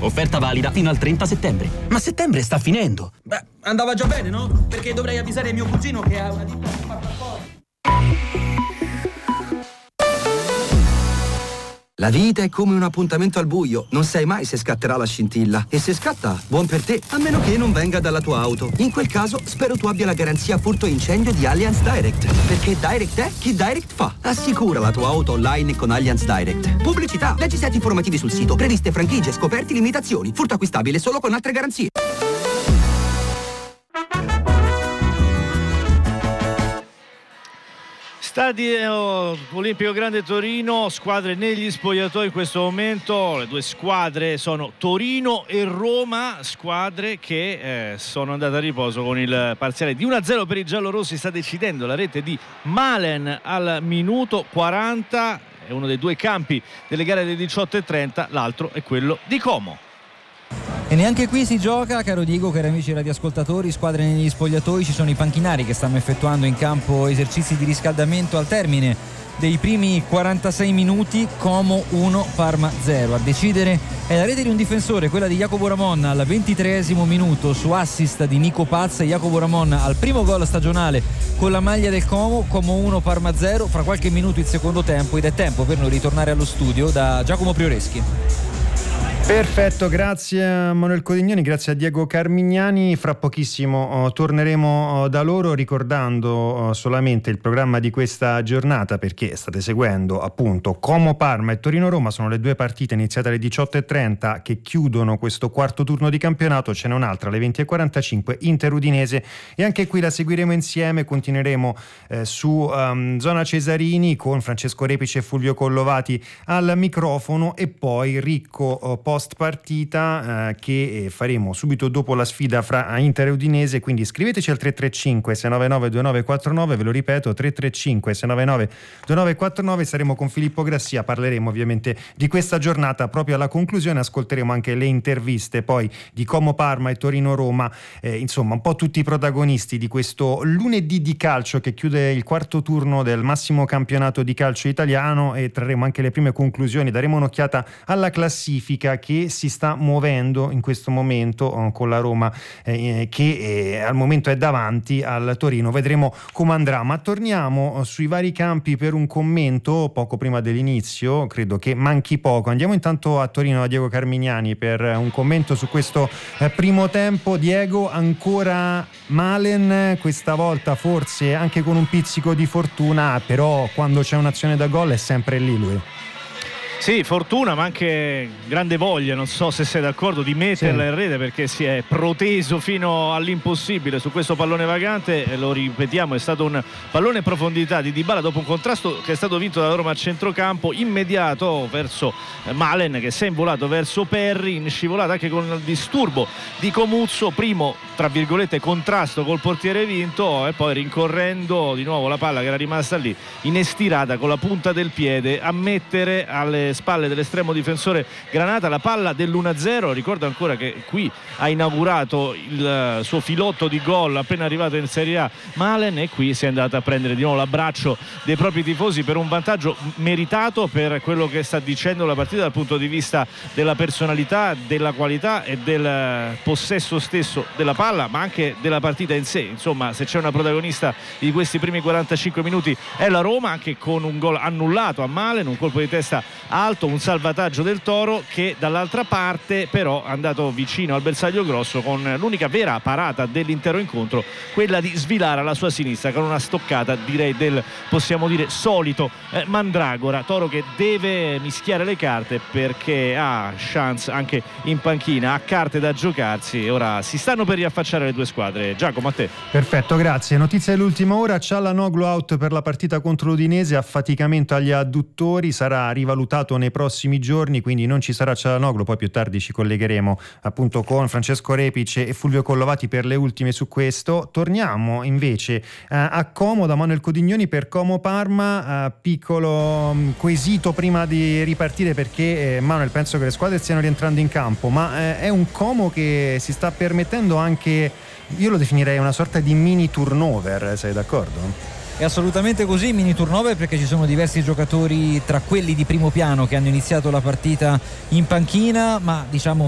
Offerta valida fino al 30 settembre. Ma settembre sta finendo. Beh, andava già bene, no? Perché dovrei avvisare mio cugino che ha una ditta che fa trasporto. La vita è come un appuntamento al buio, non sai mai se scatterà la scintilla. E se scatta, buon per te, a meno che non venga dalla tua auto. In quel caso, spero tu abbia la garanzia furto incendio di Allianz Direct. Perché Direct è chi Direct fa. Assicura la tua auto online con Allianz Direct. Pubblicità, leggi set informativi sul sito, previste franchigie, scoperti, limitazioni. Furto acquistabile solo con altre garanzie. Stadio Olimpico Grande Torino, squadre negli spogliatoi in questo momento. Le due squadre sono Torino e Roma, squadre che sono andate a riposo con il parziale di 1-0 per i giallorossi. Sta decidendo la rete di Malen al minuto 40, è uno dei due campi delle gare delle 18:30, l'altro è quello di Como. E neanche qui si gioca, caro Diego, cari amici radioascoltatori, squadre negli spogliatoi, ci sono i panchinari che stanno effettuando in campo esercizi di riscaldamento al termine dei primi 46 minuti. Como 1, Parma 0. A decidere è la rete di un difensore, quella di Jacopo Ramon al 23esimo minuto su assist di Nico Paz. Jacopo Ramon al primo gol stagionale con la maglia del Como. Como 1, Parma 0. Fra qualche minuto il secondo tempo ed è tempo per noi ritornare allo studio da Giacomo Prioreschi. Perfetto, grazie a Manuel Codignoni, grazie a Diego Carmignani. Fra pochissimo torneremo da loro, ricordando solamente il programma di questa giornata, perché state seguendo appunto Como Parma e Torino Roma. Sono le due partite iniziate alle 18:30 che chiudono questo quarto turno di campionato. Ce n'è un'altra alle 20:45, Inter Udinese, e anche qui la seguiremo insieme. Continueremo su Zona Cesarini con Francesco Repice e Fulvio Collovati al microfono, e poi ricco post partita che faremo subito dopo la sfida fra Inter e Udinese. Quindi scriveteci al 335 699 2949, ve lo ripeto, 335 699 2949. Saremo con Filippo Grassia, parleremo ovviamente di questa giornata. Proprio alla conclusione ascolteremo anche le interviste poi di Como Parma e Torino Roma, insomma un po' tutti i protagonisti di questo lunedì di calcio che chiude il quarto turno del massimo campionato di calcio italiano, e trarremo anche le prime conclusioni. Daremo un'occhiata alla classifica che si sta muovendo in questo momento con la Roma che al momento è davanti al Torino. Vedremo come andrà, ma torniamo sui vari campi per un commento poco prima dell'inizio. Credo che manchi poco. Andiamo intanto a Torino da Diego Carmignani per un commento su questo primo tempo. Diego, ancora Malen, questa volta forse anche con un pizzico di fortuna, però quando c'è un'azione da gol è sempre lì lui. Sì, fortuna, ma anche grande voglia, non so se sei d'accordo, di metterla in rete, perché si è proteso fino all'impossibile su questo pallone vagante. Lo ripetiamo, è stato un pallone in profondità di Dybala dopo un contrasto che è stato vinto dalla Roma a centrocampo, immediato verso Malen, che si è involato verso Perry, in scivolata anche con il disturbo di Comuzzo. Primo, tra virgolette, contrasto col portiere vinto, e poi rincorrendo di nuovo la palla che era rimasta lì in estirata con la punta del piede a mettere alle spalle dell'estremo difensore granata la palla dell'1-0. Ricordo ancora che qui ha inaugurato il suo filotto di gol appena arrivato in Serie A Malen, e qui si è andato a prendere di nuovo l'abbraccio dei propri tifosi per un vantaggio meritato per quello che sta dicendo la partita dal punto di vista della personalità, della qualità e del possesso stesso della palla, ma anche della partita in sé. Insomma, se c'è una protagonista di questi primi 45 minuti è la Roma, anche con un gol annullato a Malen, un colpo di testa alto, un salvataggio del Toro che dall'altra parte però è andato vicino al bersaglio grosso con l'unica vera parata dell'intero incontro, quella di svilare alla sua sinistra con una stoccata, direi del, possiamo dire, solito Mandragora. Toro che deve mischiare le carte perché ha chance anche in panchina, ha carte da giocarsi. Ora si stanno per riaffacciare le due squadre. Giacomo, a te. Perfetto, grazie. Notizia dell'ultima ora: Çalhanoğlu out per la partita contro l'Udinese, affaticamento agli adduttori, sarà rivalutato nei prossimi giorni, quindi non ci sarà Çalhanoğlu. Poi più tardi ci collegheremo appunto con Francesco Repice e Fulvio Collovati per le ultime su questo. Torniamo invece a Como da Manuel Codignoni per Como Parma. Piccolo quesito prima di ripartire, perché Manuel, penso che le squadre stiano rientrando in campo, ma è un Como che si sta permettendo anche, io lo definirei una sorta di mini turnover, sei d'accordo? È assolutamente così, mini turnover, perché ci sono diversi giocatori tra quelli di primo piano che hanno iniziato la partita in panchina, ma diciamo